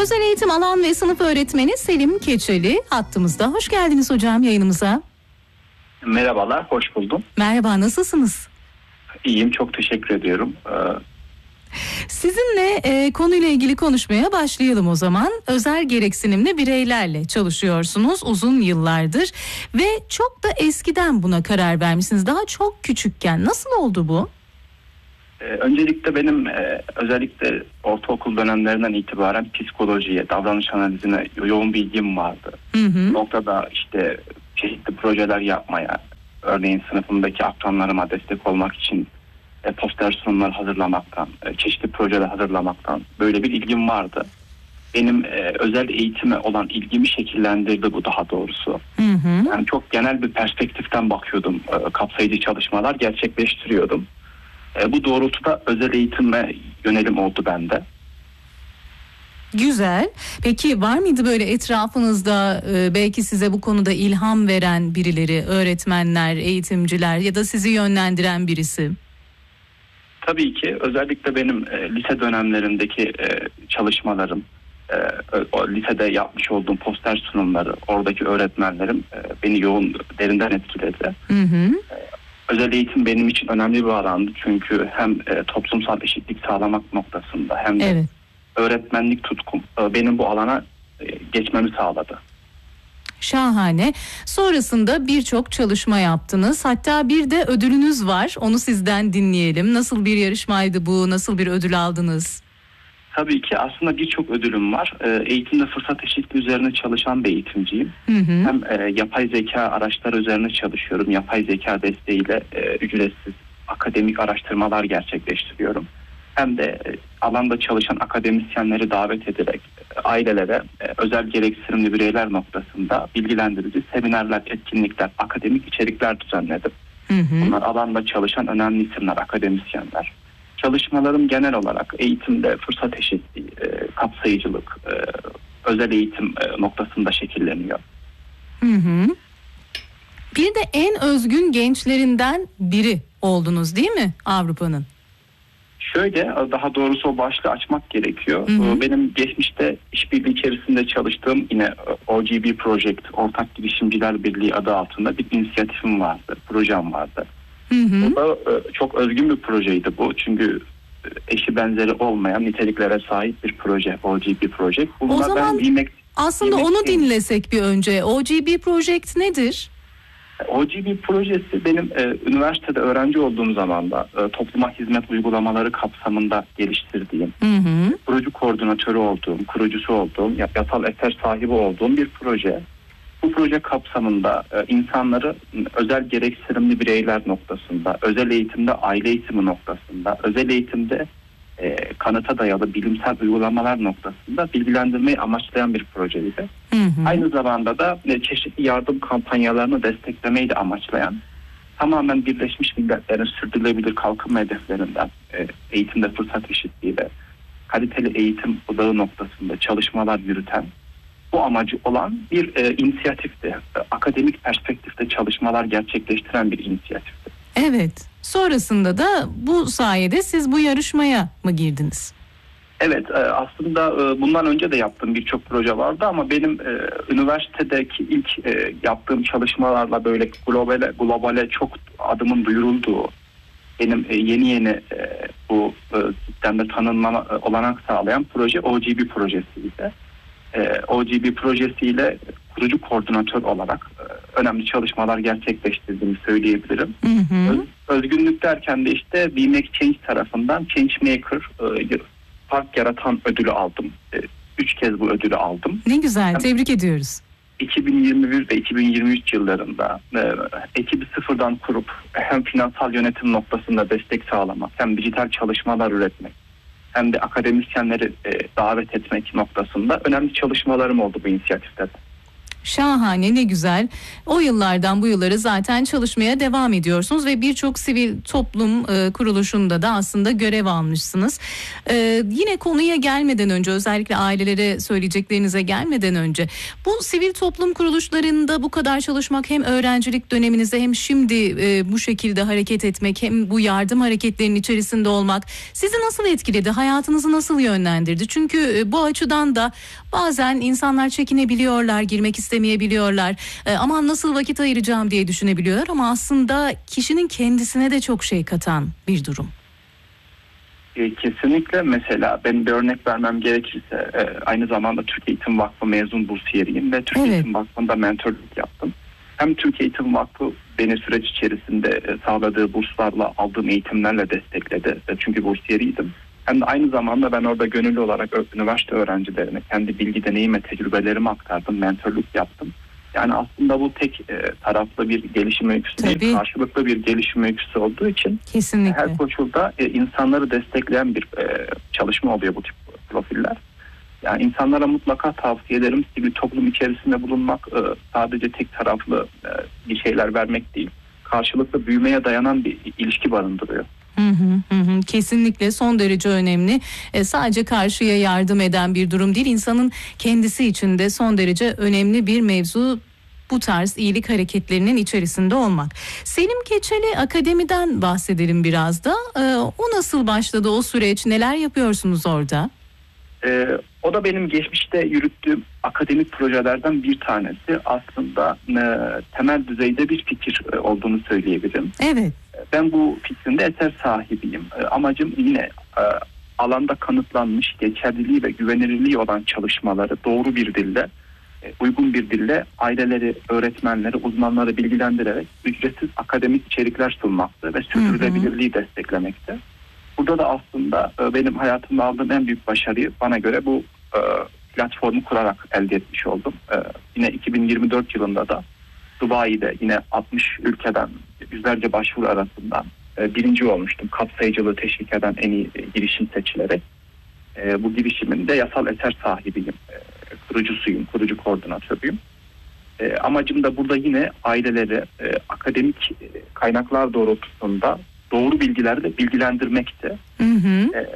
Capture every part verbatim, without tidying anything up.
Özel eğitim alan ve sınıf öğretmeni Selim Keçeli hattımızda. Hoş geldiniz hocam yayınımıza. Merhabalar, hoş buldum. Merhaba, nasılsınız? İyiyim, çok teşekkür ediyorum. Ee, Sizinle e, konuyla ilgili konuşmaya başlayalım o zaman. Özel gereksinimli bireylerle çalışıyorsunuz uzun yıllardır ve çok da eskiden buna karar vermişsiniz. Daha çok küçükken. Nasıl oldu bu? e, öncelikle benim e, özellikle ortaokul dönemlerinden itibaren psikolojiye, davranış analizine yoğun bir ilgim vardı. Hı hı. Bu noktada işte çeşitli projeler yapmaya, örneğin sınıfımdaki akranlarıma destek olmak için e, poster sunumlar hazırlamaktan, e, çeşitli projeler hazırlamaktan böyle bir ilgim vardı. Benim e, özel eğitime olan ilgimi şekillendirdi bu, daha doğrusu. Hı hı. Yani çok genel bir perspektiften bakıyordum, e, kapsayıcı çalışmalar gerçekleştiriyordum. E, bu doğrultuda özel eğitime yönelim oldu bende. Güzel. Peki var mıydı böyle etrafınızda e, belki size bu konuda ilham veren birileri, öğretmenler, eğitimciler ya da sizi yönlendiren birisi? Tabii ki özellikle benim e, lise dönemlerindeki e, çalışmalarım, e, o lisede yapmış olduğum poster sunumları, oradaki öğretmenlerim e, beni yoğun, derinden etkiledi. Hı hı. Özel eğitim benim için önemli bir alandı çünkü hem e, toplumsal eşitlik sağlamak noktasında hem de Evet. öğretmenlik tutkum e, benim bu alana e, geçmemi sağladı. Şahane. Sonrasında birçok çalışma yaptınız. Hatta bir de ödülünüz var. Onu sizden dinleyelim. Nasıl bir yarışmaydı bu? Nasıl bir ödül aldınız? Tabii ki aslında birçok ödülüm var. E, eğitimde fırsat eşitliği üzerine çalışan bir eğitimciyim. Hı hı. Hem e, yapay zeka araçları üzerine çalışıyorum. Yapay zeka desteğiyle e, ücretsiz akademik araştırmalar gerçekleştiriyorum. Hem de e, alanda çalışan akademisyenleri davet ederek e, ailelere e, özel gereksinimli bireyler noktasında bilgilendirici seminerler, etkinlikler, akademik içerikler düzenledim. Hı hı. Bunlar alanda çalışan önemli isimler, akademisyenler. Çalışmalarım genel olarak eğitimde fırsat eşitliği, e, kapsayıcılık, e, özel eğitim e, noktasında şekilleniyor. Hı hı. Bir de en özgün gençlerinden biri oldunuz değil mi Avrupa'nın? Şöyle, daha doğrusu o başlığı açmak gerekiyor. Hı hı. Benim geçmişte işbirliği içerisinde çalıştığım yine O G B Project, Ortak Girişimciler Birliği adı altında bir inisiyatifim vardı, projem vardı. Hı hı. Bu da çok özgün bir projeydi bu. Çünkü eşi benzeri olmayan niteliklere sahip bir proje, O G B Project. O zaman bilmek, aslında bilmek onu değil. dinlesek bir önce. O G B Project nedir? O G B projesi benim e, üniversitede öğrenci olduğum zaman da e, topluma hizmet uygulamaları kapsamında geliştirdiğim, Hı hı. kurucu koordinatörü olduğum, kurucusu olduğum, yasal eser sahibi olduğum bir proje. Bu proje kapsamında e, insanları özel gereksinimli bireyler noktasında, özel eğitimde aile eğitimi noktasında, özel eğitimde e, kanıta dayalı bilimsel uygulamalar noktasında bilgilendirmeyi amaçlayan bir projeydi. Hı hı. Aynı zamanda da e, çeşitli yardım kampanyalarını desteklemeyi de amaçlayan, tamamen Birleşmiş Milletler'in sürdürülebilir kalkınma hedeflerinden e, eğitimde fırsat eşitliği ve kaliteli eğitim odağı noktasında çalışmalar yürüten, bu amacı olan bir e, inisiyatifti. E, akademik perspektifte çalışmalar gerçekleştiren bir inisiyatifti. Evet. Sonrasında da bu sayede siz bu yarışmaya mı girdiniz? Evet, e, aslında e, bundan önce de yaptığım birçok proje vardı ama benim e, üniversitedeki ilk e, yaptığım çalışmalarla böyle globale, globale çok adımın duyurulduğu, benim e, yeni yeni e, bu e, sistemde tanınma e, olanak sağlayan proje O G B projesiydi. E, O G B projesiyle kurucu koordinatör olarak e, önemli çalışmalar gerçekleştirdiğimi söyleyebilirim. Hı hı. Öz, özgünlük derken de işte We Make Change tarafından Changemaker e, fark yaratan ödülü aldım. E, üç kez bu ödülü aldım. Ne güzel, Hem tebrik ediyoruz. iki bin yirmi bir ve iki bin yirmi üç yıllarında e, ekibi sıfırdan kurup hem finansal yönetim noktasında destek sağlamak, hem dijital çalışmalar üretmek, hem de akademisyenleri e, davet etmek noktasında önemli çalışmalarım oldu bu inisiyatifte. Şahane, ne güzel. O yıllardan bu yıllara zaten çalışmaya devam ediyorsunuz ve birçok sivil toplum e, kuruluşunda da aslında görev almışsınız. E, yine konuya gelmeden önce, özellikle ailelere söyleyeceklerinize gelmeden önce, bu sivil toplum kuruluşlarında bu kadar çalışmak, hem öğrencilik döneminizde hem şimdi e, bu şekilde hareket etmek, hem bu yardım hareketlerinin içerisinde olmak sizi nasıl etkiledi? Hayatınızı nasıl yönlendirdi? Çünkü e, bu açıdan da bazen insanlar çekinebiliyorlar, girmek istemeyebiliyorlar. E, aman nasıl vakit ayıracağım diye düşünebiliyorlar ama aslında kişinin kendisine de çok şey katan bir durum. Kesinlikle. Mesela ben bir örnek vermem gerekirse, aynı zamanda Türk Eğitim Vakfı mezun bursiyeriyim ve Türk Evet. Eğitim Vakfı'nda mentörlük yaptım. Hem Türk Eğitim Vakfı beni süreç içerisinde sağladığı burslarla, aldığım eğitimlerle destekledi. Çünkü bursiyeriydim. Hem de aynı zamanda ben orada gönüllü olarak üniversite öğrencilerine kendi bilgi, deneyim ve tecrübelerimi aktardım, mentörlük yaptım. Yani aslında bu tek e, taraflı bir gelişim öyküsü Tabii. değil, karşılıklı bir gelişim öyküsü olduğu için Kesinlikle. her koşulda e, insanları destekleyen bir e, çalışma oluyor bu tip profiller. Yani insanlara mutlaka tavsiye ederim. Sivil toplum içerisinde bulunmak e, sadece tek taraflı e, bir şeyler vermek değil, karşılıklı büyümeye dayanan bir ilişki barındırıyor. Hı hı, hı hı. Kesinlikle son derece önemli. E, sadece karşıya yardım eden bir durum değil, insanın kendisi için de son derece önemli bir mevzu bu tarz iyilik hareketlerinin içerisinde olmak. Selim Keçeli Akademi'den bahsedelim biraz da. E, o nasıl başladı, o süreç, neler yapıyorsunuz orada? E, o da benim geçmişte yürüttüğüm akademik projelerden bir tanesi. Aslında e, temel düzeyde bir fikir e, olduğunu söyleyebilirim. Evet. Ben bu fikrinde eser sahibiyim. E, amacım yine e, alanda kanıtlanmış geçerliliği ve güvenilirliği olan çalışmaları doğru bir dille, e, uygun bir dille aileleri, öğretmenleri, uzmanları bilgilendirerek ücretsiz akademik içerikler sunmaktı ve sürdürülebilirliği hı hı. desteklemekti. Burada da aslında e, benim hayatımda aldığım en büyük başarıyı bana göre bu e, platformu kurarak elde etmiş oldum. E, yine iki bin yirmi dört yılında da Dubai'de yine altmış ülkeden yüzlerce başvuru arasından e, birinci olmuştum. Kapsayıcılığı teşvik eden en iyi e, girişim seçilerek. E, bu girişimin de yasal eser sahibiyim. E, kurucusuyum, kurucu koordinatörüyüm. E, amacım da burada yine aileleri e, akademik e, kaynaklar doğrultusunda doğru bilgilerle bilgilendirmekti. Hı hı. E,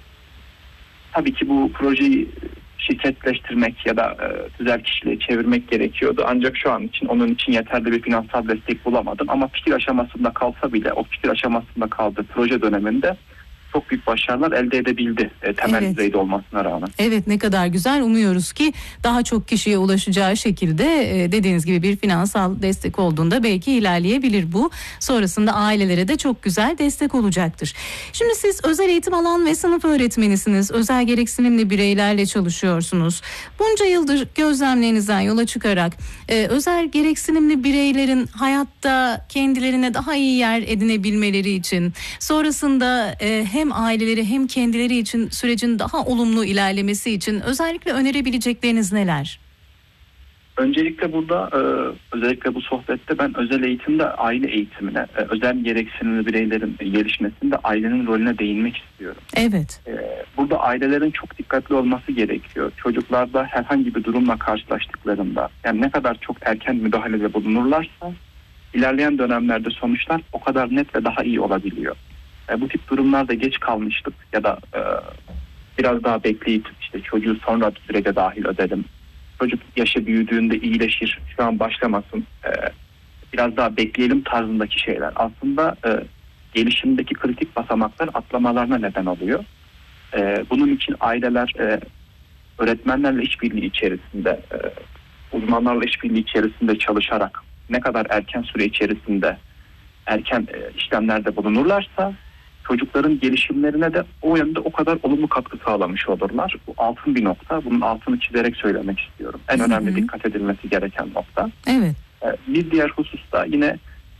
tabii ki bu projeyi şirketleştirmek ya da e, tüzel kişiliğe çevirmek gerekiyordu. Ancak şu an için onun için yeterli bir finansal destek bulamadım. Ama fikir aşamasında kalsa bile o fikir aşamasında kaldığı proje döneminde çok büyük başarılar elde edebildi e, temel Evet. düzeyde olmasına rağmen. Evet, ne kadar güzel. Umuyoruz ki daha çok kişiye ulaşacağı şekilde e, dediğiniz gibi bir finansal destek olduğunda belki ilerleyebilir bu. Sonrasında ailelere de çok güzel destek olacaktır. Şimdi siz özel eğitim alan ve sınıf öğretmenisiniz. Özel gereksinimli bireylerle çalışıyorsunuz. Bunca yıldır gözlemlerinizden yola çıkarak e, özel gereksinimli bireylerin hayatta kendilerine daha iyi yer edinebilmeleri için, sonrasında e, hem hem aileleri hem kendileri için sürecin daha olumlu ilerlemesi için özellikle önerebilecekleriniz neler? Öncelikle burada e, özellikle bu sohbette ben özel eğitimde aile eğitimine, e, özel gereksinimli bireylerin gelişmesinde ailenin rolüne değinmek istiyorum. Evet. E, burada ailelerin çok dikkatli olması gerekiyor. Çocuklarda herhangi bir durumla karşılaştıklarında, yani ne kadar çok erken müdahalede bulunurlarsa ilerleyen dönemlerde sonuçlar o kadar net ve daha iyi olabiliyor. E, bu tip durumlarda geç kalmıştık ya da e, biraz daha bekleyip işte çocuğu sonra sürece dahil edelim. Çocuk yaşı büyüdüğünde iyileşir, şu an başlamasın, e, biraz daha bekleyelim tarzındaki şeyler. Aslında e, gelişimdeki kritik basamaklar atlamalarına neden oluyor. E, bunun için aileler e, öğretmenlerle işbirliği içerisinde, e, uzmanlarla işbirliği içerisinde çalışarak ne kadar erken süre içerisinde erken e, işlemlerde bulunurlarsa çocukların gelişimlerine de o yönde o kadar olumlu katkı sağlamış olurlar. Bu altın bir nokta. Bunun altını çizerek söylemek istiyorum. En Hı hı. önemli dikkat edilmesi gereken nokta. Evet. Bir diğer hususta yine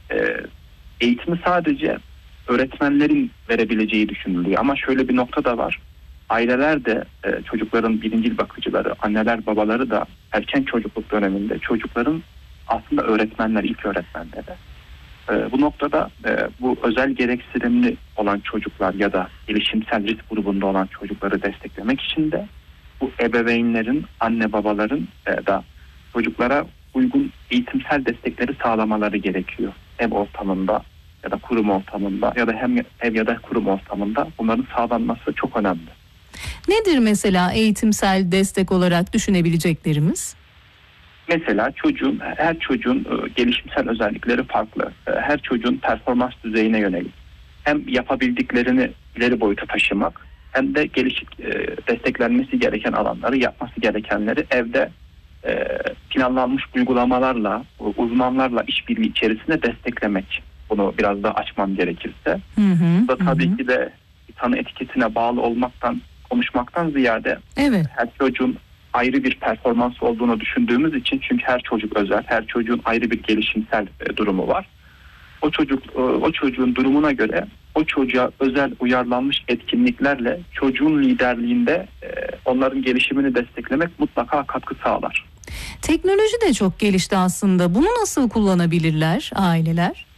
eğitimi sadece öğretmenlerin verebileceği düşünülüyor. Ama şöyle bir nokta da var. Aileler de çocukların birincil bakıcıları, anneler babaları da erken çocukluk döneminde çocukların aslında öğretmenler, ilk öğretmenleri. Bu noktada bu özel gereksinimli olan çocuklar ya da gelişimsel risk grubunda olan çocukları desteklemek için de bu ebeveynlerin, anne babaların da çocuklara uygun eğitimsel destekleri sağlamaları gerekiyor. Ev ortamında ya da kurum ortamında ya da hem ev ya da kurum ortamında bunların sağlanması çok önemli. Nedir mesela eğitimsel destek olarak düşünebileceklerimiz? Mesela çocuğun, her çocuğun e, gelişimsel özellikleri farklı. E, her çocuğun performans düzeyine yönelik hem yapabildiklerini ileri boyuta taşımak hem de gelişik e, desteklenmesi gereken alanları, yapması gerekenleri evde e, planlanmış uygulamalarla, uzmanlarla işbirliği içerisinde desteklemek. Bunu biraz daha açmam gerekirse. Hı hı, Bu da tabii hı. ki de bir tanı etiketine bağlı olmaktan, konuşmaktan ziyade Evet. her çocuğun ayrı bir performans olduğunu düşündüğümüz için, çünkü her çocuk özel, her çocuğun ayrı bir gelişimsel e, durumu var. O çocuk e, o çocuğun durumuna göre o çocuğa özel uyarlanmış etkinliklerle çocuğun liderliğinde e, onların gelişimini desteklemek mutlaka katkı sağlar. Teknoloji de çok gelişti aslında. Bunu nasıl kullanabilirler aileler?